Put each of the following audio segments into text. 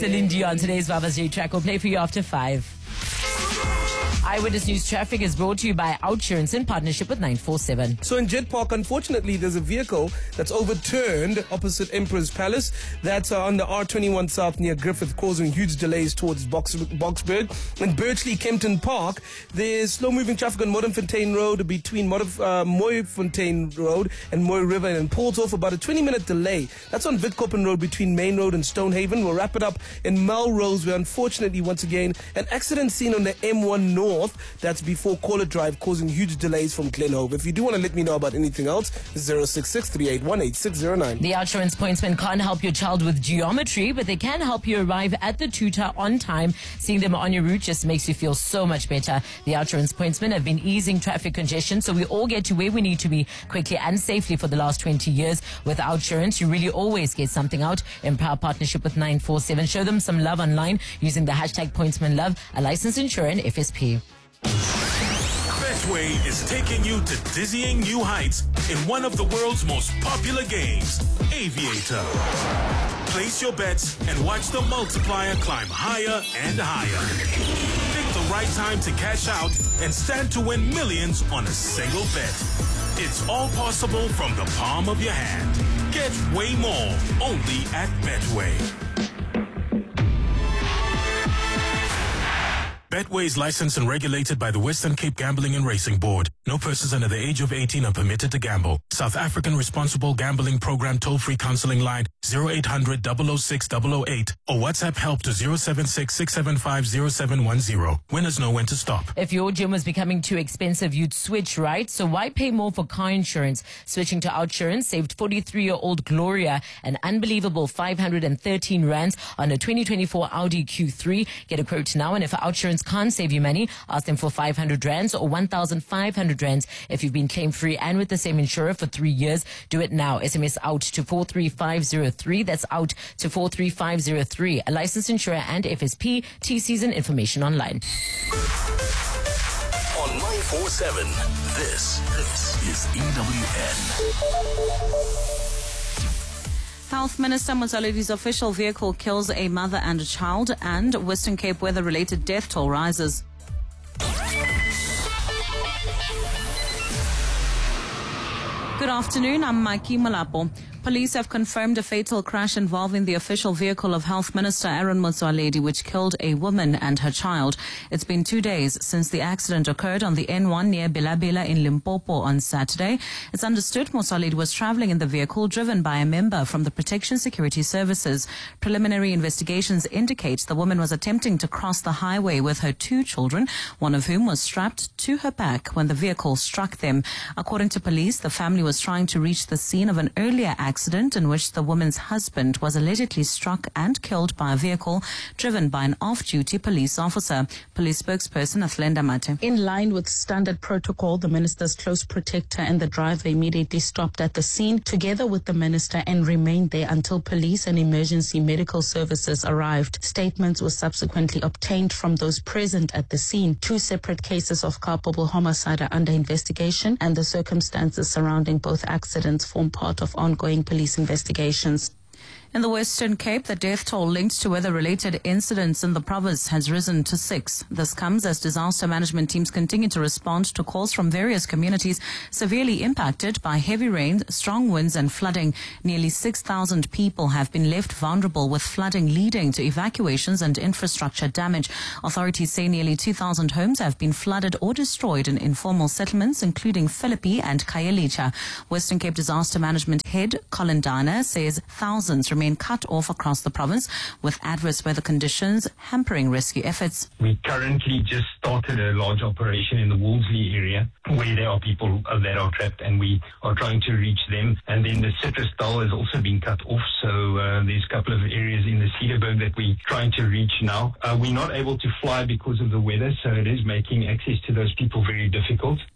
Celine Dion, today's Vava's J track will play for you after 5. Eyewitness News Traffic is brought to you by Outsurance in partnership with 947. So in Jet Park, unfortunately, there's a vehicle that's overturned opposite Emperor's Palace. That's on the R21 South near Griffith, causing huge delays towards Boksburg. In Birchley, Kempton Park, there's slow-moving traffic on Modderfontein Road between Mooifontein Road and Mooi River, and in Paulshof, about a 20-minute delay. That's on Witkoppen Road between Main Road and Stonehaven. We'll wrap it up in Melrose, where unfortunately, once again, an accident seen on the M1 North. That's before Caller Drive, causing huge delays from Glenhove. If you do want to let me know about anything else, 066-381-8609. The Outsurance pointsmen can't help your child with geometry, but they can help you arrive at the tutor on time. Seeing them on your route just makes you feel so much better. The Outsurance pointsmen have been easing traffic congestion so we all get to where we need to be quickly and safely for the last 20 years. With Outsurance, you really always get something out. In partnership with 947, show them some love online using the hashtag pointsmanlove, a licensed insurer and FSP. Betway is taking you to dizzying new heights in one of the world's most popular games, Aviator. Place your bets and watch the multiplier climb higher and higher. Pick the right time to cash out and stand to win millions on a single bet. It's all possible from the palm of your hand. Get way more only at Betway. Betway is licensed and regulated by the Western Cape Gambling and Racing Board. No persons under the age of 18 are permitted to gamble. South African Responsible Gambling Program toll-free counseling line 0800 006 008 or WhatsApp help to 076 675 0710. Winners know when to stop. If your gym was becoming too expensive, you'd switch, right? So why pay more for car insurance? Switching to Outsurance saved 43-year-old Gloria an unbelievable 513 rands on a 2024 Audi Q3. Get a quote now, and if Outsurance can't save you money, ask them for 500 rands or 1,500 rands. If you've been claim free and with the same insurer for 3 years, do it now. SMS out to 43503. That's out to 43503. A licensed insurer and FSP. TCs and information online. On 947, this is EWN. Health Minister Motsoaledi's official vehicle kills a mother and a child, and Western Cape weather-related death toll rises. Good afternoon, I'm Mikey Malapo. Police have confirmed a fatal crash involving the official vehicle of Health Minister Aaron Motsoaledi, which killed a woman and her child. It's been 2 days since the accident occurred on the N1 near Bela in Limpopo on Saturday. It's understood Motsoaledi was traveling in the vehicle driven by a member from the Protection Security Services. Preliminary investigations indicate the woman was attempting to cross the highway with her 2 children, one of whom was strapped to her back when the vehicle struck them. According to police, the family was trying to reach the scene of an earlier accident in which the woman's husband was allegedly struck and killed by a vehicle driven by an off-duty police officer. Police spokesperson Athlenda Mate. In line with standard protocol, the minister's close protector and the driver immediately stopped at the scene together with the minister and remained there until police and emergency medical services arrived. Statements were subsequently obtained from those present at the scene. 2 separate cases of culpable homicide are under investigation, and the circumstances surrounding both accidents form part of ongoing police investigations. In the Western Cape, the death toll linked to weather-related incidents in the province has risen to 6. This comes as disaster management teams continue to respond to calls from various communities severely impacted by heavy rain, strong winds and flooding. Nearly 6,000 people have been left vulnerable, with flooding leading to evacuations and infrastructure damage. Authorities say nearly 2,000 homes have been flooded or destroyed in informal settlements, including Philippi and Khayelitsha. Western Cape Disaster Management Head Colin Dana says thousands remain cut off across the province, with adverse weather conditions hampering rescue efforts. We currently just started a large operation in the Wolseley area where there are people that are trapped, and we are trying to reach them. And then the Citrus Dal has also been cut off, so there's a couple of areas in the Cedarburg that we're trying to reach now. We're not able to fly because of the weather, so it is making access to those people very difficult.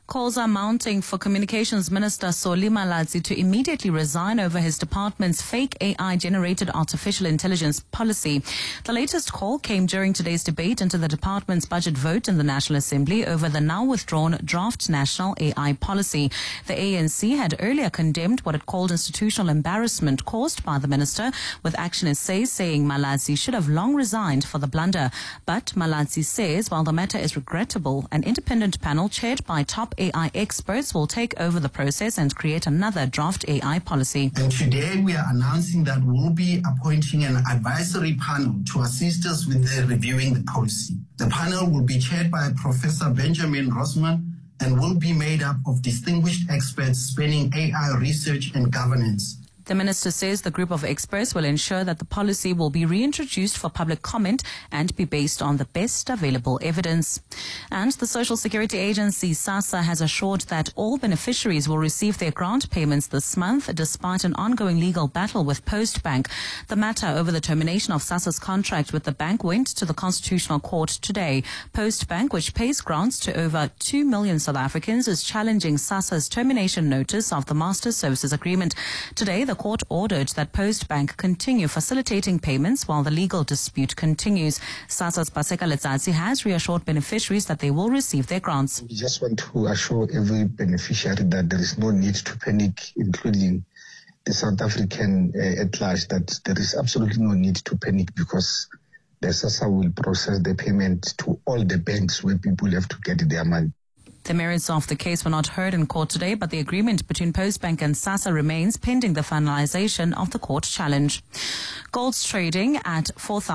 Calls are mounting for Communications Minister Solly Malatsi to immediately resign over his department's fake AI-generated artificial intelligence policy. The latest call came during today's debate into the department's budget vote in the National Assembly over the now withdrawn draft national AI policy. The ANC had earlier condemned what it called institutional embarrassment caused by the minister, with Action SA saying Malatsi should have long resigned for the blunder. But Malatsi says while the matter is regrettable, an independent panel chaired by top AI experts will take over the process and create another draft AI policy. And today we are announcing that we'll be appointing an advisory panel to assist us with reviewing the policy. The panel will be chaired by Professor Benjamin Rosman and will be made up of distinguished experts spanning AI research and governance. The minister says the group of experts will ensure that the policy will be reintroduced for public comment and be based on the best available evidence. And the Social Security Agency, SASSA, has assured that all beneficiaries will receive their grant payments this month despite an ongoing legal battle with Postbank. The matter over the termination of SASSA's contract with the bank went to the Constitutional Court today. Postbank, which pays grants to over 2 million South Africans, is challenging SASSA's termination notice of the Master Services Agreement. Today, the court ordered that Postbank continue facilitating payments while the legal dispute continues. SASSA's Paseka Letsatsi has reassured beneficiaries that they will receive their grants. We just want to assure every beneficiary that there is no need to panic, including the South African at large, that there is absolutely no need to panic because the SASSA will process the payment to all the banks where people have to get their money. The merits of the case were not heard in court today, but the agreement between Postbank and SASSA remains pending the finalization of the court challenge. Gold's trading at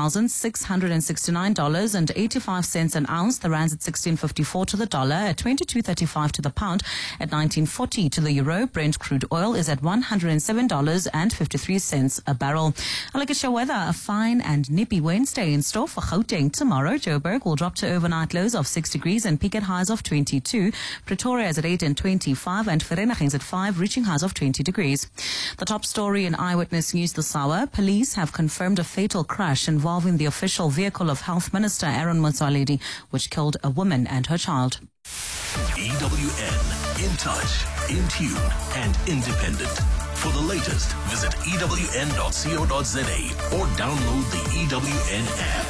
$4,669.85 an ounce. The rand's at 16.54 to the dollar, at 22.35 to the pound, at 19.40 to the euro. Brent crude oil is at $107.53 a barrel. A look at your weather. A fine and nippy Wednesday in store for Gauteng tomorrow. Joburg will drop to overnight lows of 6 degrees and peak at highs of 22. Pretoria is at 8 and 25, and Vereeniging is at 5, reaching highs of 20 degrees. The top story in Eyewitness News this hour: police have confirmed a fatal crash involving the official vehicle of Health Minister Aaron Motsoaledi, which killed a woman and her child. EWN, in touch, in tune, and independent. For the latest, visit ewn.co.za or download the EWN app.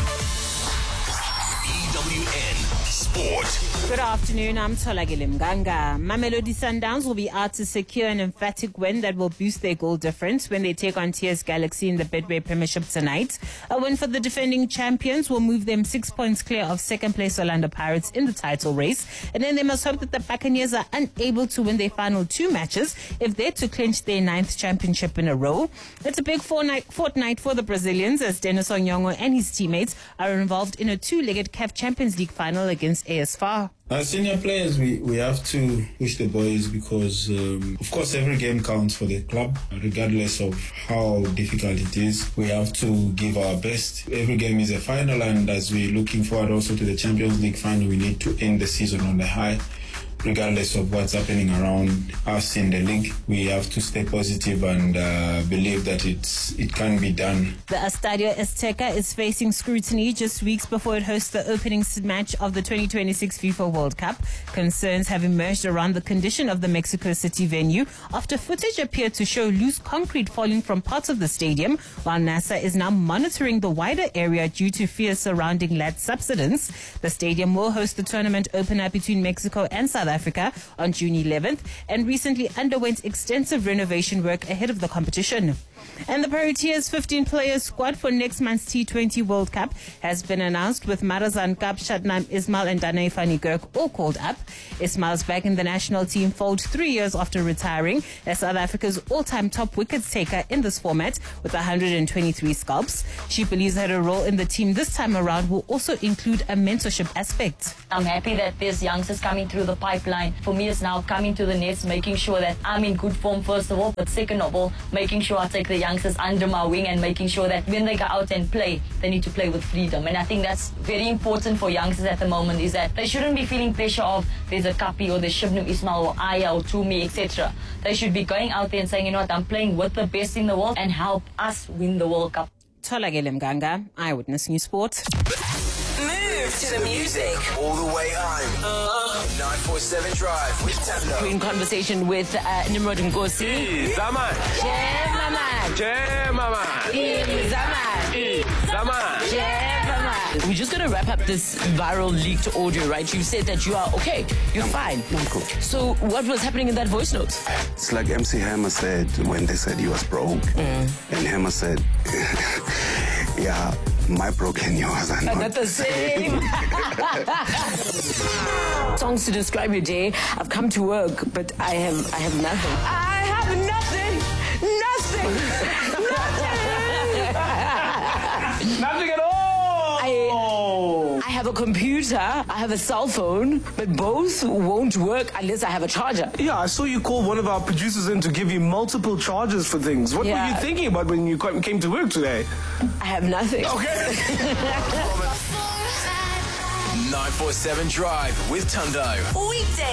EWN Sport. Good afternoon, I'm Tolagile Mganga. Mamelodi Sundowns will be out to secure an emphatic win that will boost their goal difference when they take on TS Galaxy in the Betway Premiership tonight. A win for the defending champions will move them 6 points clear of second place Orlando Pirates in the title race. And then they must hope that the Buccaneers are unable to win their final 2 matches if they're to clinch their 9th championship in a row. It's a big fortnight for the Brazilians as Dennis Onyongo and his teammates are involved in a 2-legged CAF Champions League final against AS FAR. As senior players, we have to push the boys because, of course, every game counts for the club, regardless of how difficult it is. We have to give our best. Every game is a final, and as we're looking forward also to the Champions League final, we need to end the season on the high. Regardless of what's happening around us in the league, we have to stay positive and believe that it can be done. The Estadio Azteca is facing scrutiny just weeks before it hosts the opening match of the 2026 FIFA World Cup. Concerns have emerged around the condition of the Mexico City venue after footage appeared to show loose concrete falling from parts of the stadium, while NASA is now monitoring the wider area due to fears surrounding lead subsidence. The stadium will host the tournament opener between Mexico and South Africa on June 11th and recently underwent extensive renovation work ahead of the competition. And the Proteas 15-player squad for next month's T20 World Cup has been announced, with Marazan Kap, Shadnam Ismail and Danai Fani Gurk all called up. Ismail's back in the national team fold 3 years after retiring as South Africa's all-time top wickets taker in this format with 123 scalps. She believes that her role in the team this time around will also include a mentorship aspect. I'm happy that there's youngsters coming through the pipeline. For me, it's now coming to the nets, making sure that I'm in good form first of all, but second of all, making sure I take the youngsters under my wing and making sure that when they go out and play, they need to play with freedom. And I think that's very important for youngsters at the moment, is that they shouldn't be feeling pressure of there's a Kapi or there's Shibnum Ismail or Aya or Tumi, etc. They should be going out there and saying, you know what, I'm playing with the best in the world and help us win the World Cup. Tolagile Mganga, Eyewitness News Sport. Move to the music. All the way home. 947 Drive with Tando. We're in conversation with Nimrod Nkosi. Zaman. We're just going to wrap up this viral leaked audio, right? You said that you are okay. You're fine. I'm cool. So what was happening in that voice note? It's like MC Hammer said when they said he was broke. And Hammer said, yeah, my broke and yours are Not the same. Songs to describe your day. I've come to work, but I have nothing. I have nothing. Nothing at all. I have a computer, I have a cell phone, but both won't work unless I have a charger. Yeah, I saw you call one of our producers in to give you multiple charges for things. What were you thinking about when you came to work today? I have nothing. Okay. 947 Drive with Tando. Weekday.